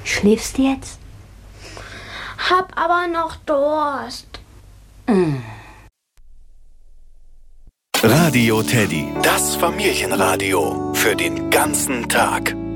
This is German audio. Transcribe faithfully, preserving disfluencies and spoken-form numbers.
Schläfst du jetzt? Hab aber noch Durst. Mm. Radio Teddy, das Familienradio für den ganzen Tag.